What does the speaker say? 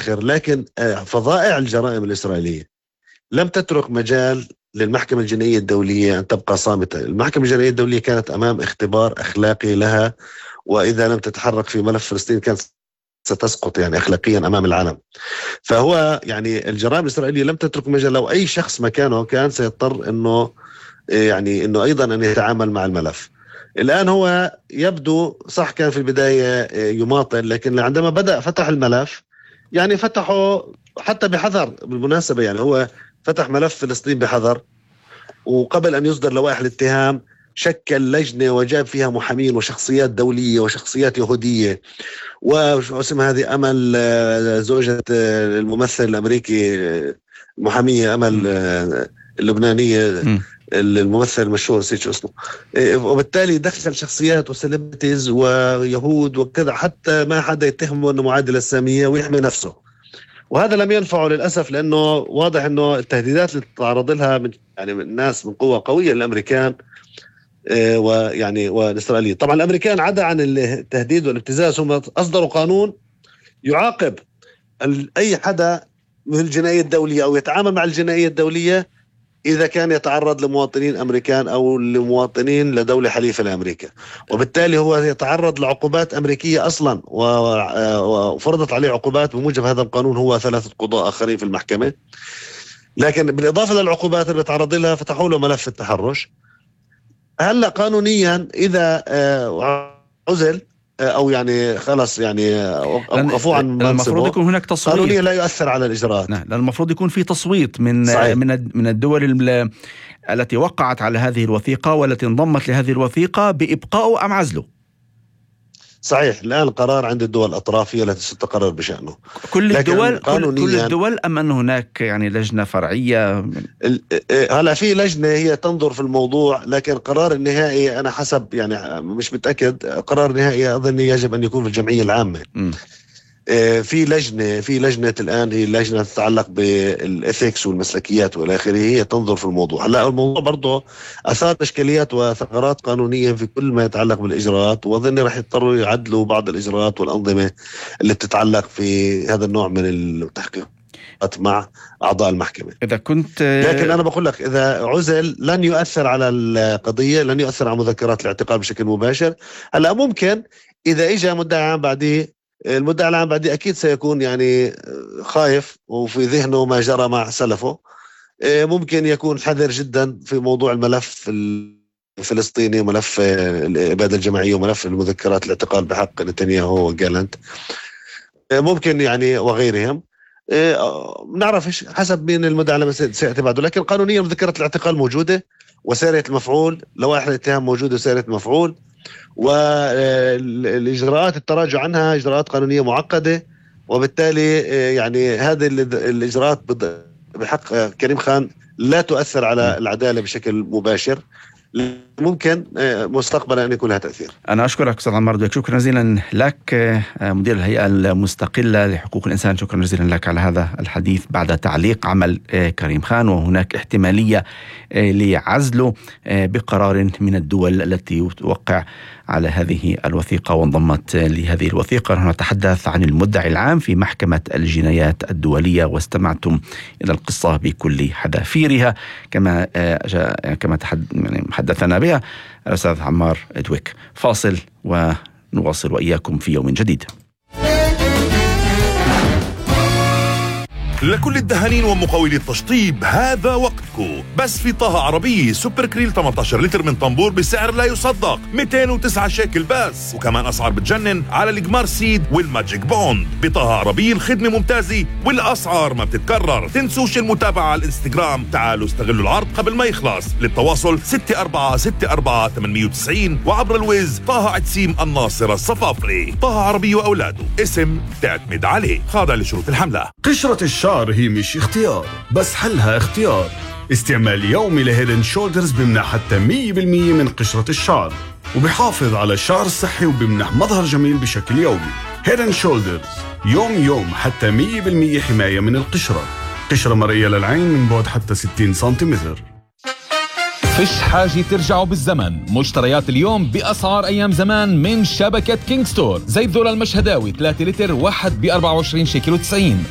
متأخر، لكن فظائع الجرائم الإسرائيلية لم تترك مجال للمحكمة الجنائية الدولية أن تبقى صامتة. المحكمة الجنائية الدولية كانت أمام اختبار أخلاقي لها، وإذا لم تتحرك في ملف فلسطين كانت ستسقط يعني أخلاقيا أمام العالم. فهو يعني الجرائم الإسرائيلية لم تترك مجال، لو أي شخص مكانه كان سيضطر أنه يعني أنه أيضا أن يتعامل مع الملف. الآن هو يبدو صح كان في البداية يماطل، لكن عندما بدأ فتح الملف يعني فتحه حتى بحذر بالمناسبة. يعني هو فتح ملف فلسطين بحذر، وقبل أن يصدر لوائح الاتهام شكل لجنة وجاب فيها محامين وشخصيات دولية وشخصيات يهودية، واسمها هذه أمل زوجة الممثل الأمريكي المحامية أمل اللبنانية الممثل المشهور نسيت اسمه. وبالتالي دخل شخصيات وسليبرتيز ويهود وكذا حتى ما حدا يتهمه انه معادل السامية ويحمي نفسه. وهذا لم ينفعه للأسف، لأنه واضح أنه التهديدات اللي تعرض لها من يعني من ناس من قوة قوية الأمريكان ويعني والإسرائيليين. طبعا الأمريكان عدا عن التهديد والابتزاز هم أصدروا قانون يعاقب أي حدا من الجنائية الدولية أو يتعامل مع الجنائية الدولية إذا كان يتعرض لمواطنين أمريكان أو لمواطنين لدولة حليفة لأمريكا، وبالتالي هو يتعرض لعقوبات أمريكية أصلا، وفرضت عليه عقوبات بموجب هذا القانون هو 3 قضاة آخرين في المحكمة. لكن بالإضافة للعقوبات اللي تعرض لها فتحوا له ملف التحرش. هلأ قانونيا إذا عزل أو يعني خلص يعني وقفوا عن منصبه، المفروض يكون هناك تصويت قانونيا لا يؤثر على الإجراءات. نعم، المفروض يكون في تصويت من الدول التي وقعت على هذه الوثيقة والتي انضمت لهذه الوثيقة بإبقاء أم عزله. صحيح، الآن القرار عند الدول الأطرافية التي ستقرر بشأنه. كل الدول أم أن هناك يعني لجنة فرعية؟ هلا في لجنة هي تنظر في الموضوع، لكن القرار النهائي أنا حسب يعني مش متأكد. قرار النهائي أظن يجب أن يكون في الجمعية العامة. في لجنة الآن هي لجنة تتعلق بالإثيكس والمسلكيات والى آخره، هي تنظر في الموضوع. هلا الموضوع برضه أثار إشكاليات وثغرات قانونية في كل ما يتعلق بالإجراءات، وأظن رح يضطروا يعدلوا بعض الإجراءات والأنظمة اللي تتعلق في هذا النوع من التحقيقات مع أعضاء المحكمة. لكن أنا بقول لك إذا عزل لن يؤثر على القضية، لن يؤثر على مذكرات الاعتقال بشكل مباشر. هلا ممكن إذا إجا مدعي عام بعديه، المدعي العام بعديه أكيد سيكون يعني خايف وفي ذهنه ما جرى مع سلفه، ممكن يكون حذر جدا في موضوع الملف الفلسطيني وملف الإبادة الجماعية وملف المذكرات الاعتقال بحق نتنياهو وجالنت، ممكن يعني وغيرهم. نعرف حسب مين المدعي لما سيأتي بعده. لكن قانونيا مذكرة الاعتقال موجودة وسارية المفعول، لوائح الاتهام موجودة وسارية المفعول، والإجراءات التراجع عنها إجراءات قانونية معقدة. وبالتالي يعني هذه الإجراءات بحق كريم خان لا تؤثر على العدالة بشكل مباشر، ممكن مستقبلا أن يكون لها تأثير. أنا أشكرك أستاذ عمار دويك، شكرا جزيلا لك مدير الهيئة المستقلة لحقوق الإنسان، شكرا جزيلا لك على هذا الحديث بعد تعليق عمل كريم خان وهناك احتمالية لعزله بقرار من الدول التي توقع على هذه الوثيقة وانضمت لهذه الوثيقة. نحن نتحدث عن المدعي العام في محكمة الجنايات الدولية، واستمعتم إلى القصة بكل حذافيرها كما حدثنا بها الأستاذ عمار دويك. فاصل ونواصل وإياكم في يوم جديد. لكل الدهانين ومقاولي التشطيب هذا وقتكم. بس في طه عربية سوبر كريل 18 لتر من طنبور بسعر لا يصدق 209 شيكل بس، وكمان أسعار بتجنن على الجمار سيد والماجيك بوند. بطه عربية الخدمة ممتازة والأسعار ما بتتكرر. تنسوش المتابعة على الانستغرام. تعالوا استغلوا العرض قبل ما يخلص. للتواصل 6464 وعبر الويز طه عتسيم الناصر الصفافري. طه عربي وأولاده اسم تعتمد عليه، خاضع لشروط الحملة. قشرة الشعر هي مش اختيار بس حلها اختيار. استعمال يومي لهيدن شولدرز بمنح حتى 100% من قشرة الشعر، وبحافظ على الشعر الصحي وبمنح مظهر جميل بشكل يومي. هيدن شولدرز يوم حتى 100% حماية من القشرة. قشرة مرئية للعين من بعد حتى 60 سنتيمتر. فيش حاجة ترجعوا بالزمن. مشتريات اليوم بأسعار أيام زمان من شبكة كينج ستور. زيت ذرة المشهداوي 3 لتر واحد ب 24 شيكل و90.